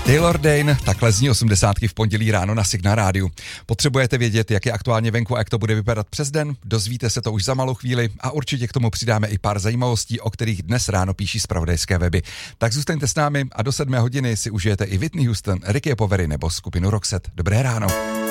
Taylor Dane, takhle zní 80 v pondělí ráno na Signál rádiu. Potřebujete vědět, jak je aktuálně venku a jak to bude vypadat přes den? Dozvíte se to už za malou chvíli a určitě k tomu přidáme i pár zajímavostí, o kterých dnes ráno píší zpravodajské weby. Tak zůstaňte s námi a do 7 hodiny si užijete i Whitney Houston, Ricky Poveri nebo skupinu Roxette. Dobré ráno.